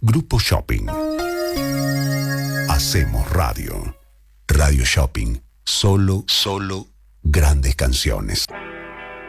Grupo Shopping. Hacemos radio. Radio Shopping. Solo grandes canciones.